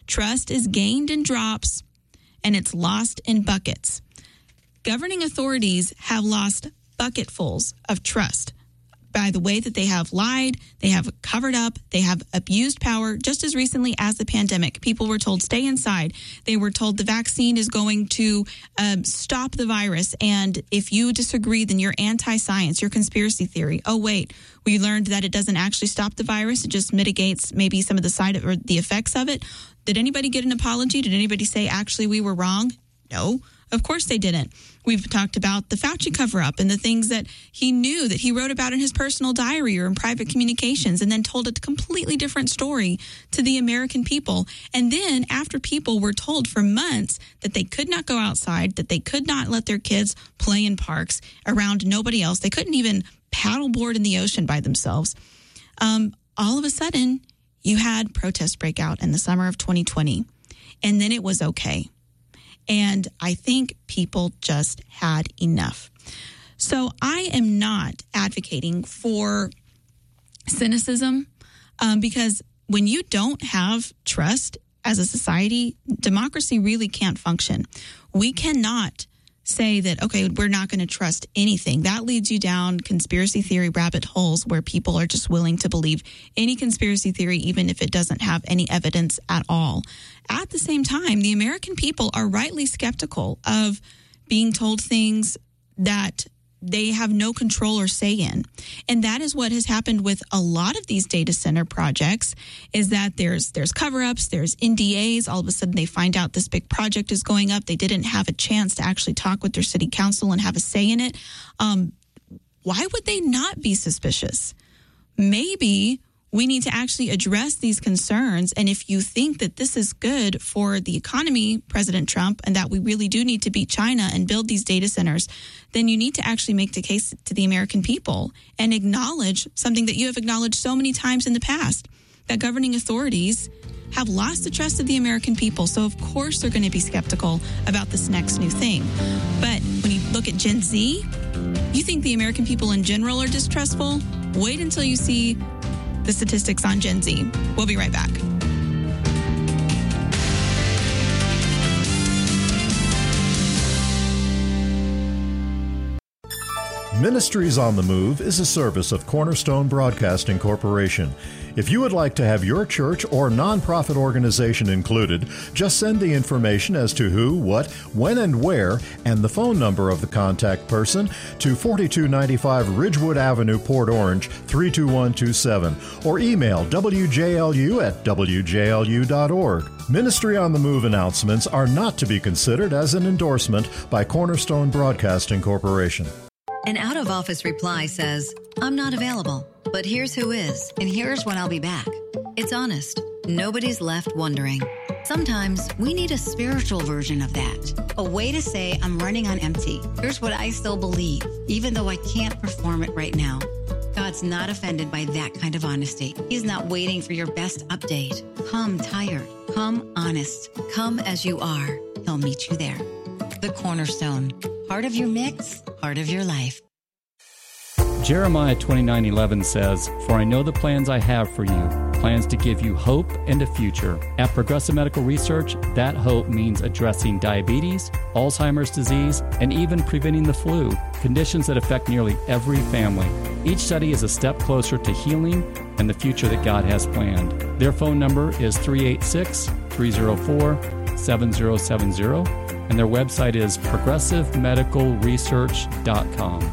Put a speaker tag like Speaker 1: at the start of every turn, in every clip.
Speaker 1: Trust is gained in drops, and it's lost in buckets. Governing authorities have lost bucketfuls of trust by the way that they have lied, they have covered up, they have abused power. Just as recently as the pandemic, people were told stay inside. They were told the vaccine is going to stop the virus, and if you disagree, then you're anti-science, you're conspiracy theory. Oh, wait, we learned that it doesn't actually stop the virus. It just mitigates maybe some of the side or the effects of it. Did anybody get an apology? Did anybody say, actually, we were wrong? No, of course they didn't. We've talked about the Fauci cover-up and the things that he knew that he wrote about in his personal diary or in private communications, and then told a completely different story to the American people. And then after people were told for months that they could not go outside, that they could not let their kids play in parks around nobody else, they couldn't even paddleboard in the ocean by themselves, all of a sudden you had protests break out in the summer of 2020, and then it was okay. And I think people just had enough. So I am not advocating for cynicism because when you don't have trust as a society, democracy really can't function. We cannot say that, okay, we're not going to trust anything. That leads you down conspiracy theory rabbit holes where people are just willing to believe any conspiracy theory, even if it doesn't have any evidence at all. At the same time, the American people are rightly skeptical of being told things that they have no control or say in. And that is what has happened with a lot of these data center projects, is that there's cover-ups, there's NDAs. All of a sudden they find out this big project is going up. They didn't have a chance to actually talk with their city council and have a say in it. Why would they not be suspicious? Maybe we need to actually address these concerns. And if you think that this is good for the economy, President Trump, and that we really do need to beat China and build these data centers, then you need to actually make the case to the American people and acknowledge something that you have acknowledged so many times in the past, that governing authorities have lost the trust of the American people. So, of course, they're going to be skeptical about this next new thing. But when you look at Gen Z, you think the American people in general are distrustful? Wait until you see the statistics on Gen Z. We'll be right back.
Speaker 2: Ministries on the Move is a service of Cornerstone Broadcasting Corporation. If you would like to have your church or nonprofit organization included, just send the information as to who, what, when, and where, and the phone number of the contact person to 4295 Ridgewood Avenue, Port Orange, 32127, or email wjlu@wjlu.org. Ministry on the Move announcements are not to be considered as an endorsement by Cornerstone Broadcasting Corporation.
Speaker 3: An out-of-office reply says, "I'm not available, but here's who is, and here's when I'll be back." It's honest. Nobody's left wondering. Sometimes we need a spiritual version of that. A way to say, "I'm running on empty. Here's what I still believe, even though I can't perform it right now." God's not offended by that kind of honesty. He's not waiting for your best update. Come tired. Come honest. Come as you are. He'll meet you there. The Cornerstone. Part of your mix, part of your life.
Speaker 4: Jeremiah 29:11 says, "For I know the plans I have for you, plans to give you hope and a future." At Progressive Medical Research, that hope means addressing diabetes, Alzheimer's disease, and even preventing the flu, conditions that affect nearly every family. Each study is a step closer to healing and the future that God has planned. Their phone number is 386-304-7070, and their website is progressivemedicalresearch.com.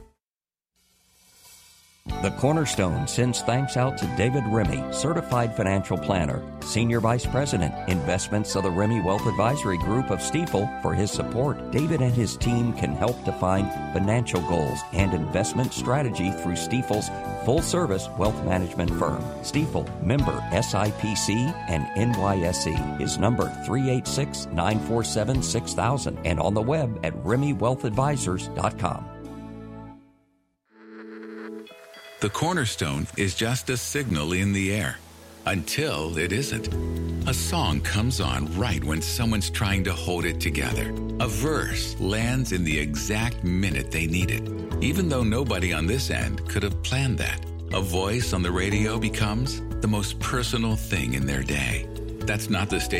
Speaker 5: The Cornerstone sends thanks out to David Remy, Certified Financial Planner, Senior Vice President, Investments of the Remy Wealth Advisory Group of Stifel, for his support. David and his team can help define financial goals and investment strategy through Stifel's full-service wealth management firm. Stifel, member SIPC and NYSE. His number 386-947-6000 and on the web at RemyWealthAdvisors.com.
Speaker 6: The Cornerstone is just a signal in the air, until it isn't. A song comes on right when someone's trying to hold it together. A verse lands in the exact minute they need it, even though nobody on this end could have planned that. A voice on the radio becomes the most personal thing in their day. That's not the station